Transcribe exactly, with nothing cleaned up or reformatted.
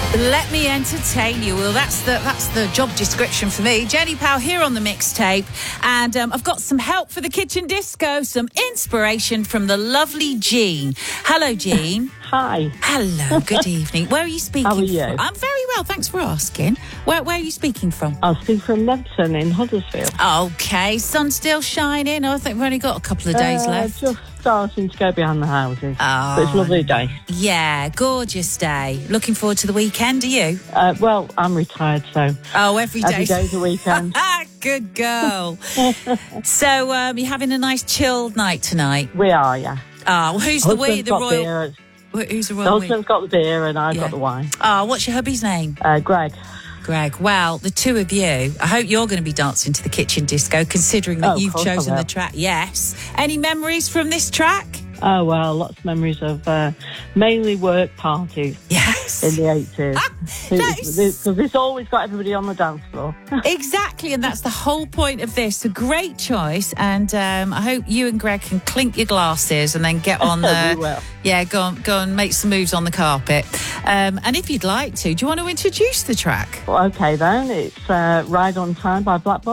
Let me entertain you. Well, that's the that's the job description for me. Jenny Powell here on the mixtape, and um, I've got some help for the kitchen disco, some inspiration from the lovely Jean. Hello, Jean. Hi. Hello. Good evening. Where are you speaking How are you? from? I'm very well, thanks for asking. Where Where are you speaking from? I'm speaking from Leamington in Huddersfield. Okay, sun still shining. I think we've only got a couple of days uh, left. Just starting to go behind the houses. Oh, but it's a lovely day. Yeah, gorgeous day. Looking forward to the weekend. Are you? Uh, well, I'm retired, so Oh, every day. every day's a weekend. Good girl. So, um, you're having a nice chilled night tonight. We are, yeah. Oh, well, who's the we? The got royal. beer. Who's the The royal? we? husband's got the beer and I've Yeah. got the wine. Oh, what's your hubby's name? Uh, Greg. Greg. Well, the two of you, I hope you're going to be dancing to the kitchen disco, considering that Oh, of you've course I chosen the will. track. Yes. Any memories from this track? Oh, well, lots of memories of uh, mainly work parties Yes. in the eighties. that is- Because it's always got everybody on the dance floor. Exactly, and that's the whole point of this. A great choice, and um, I hope you and Greg can clink your glasses and then get on the... We will. Yeah, go on, go and make some moves on the carpet. Um, and if you'd like to, do you want to introduce the track? Well, okay, then. It's uh, Ride on Time by Black Box.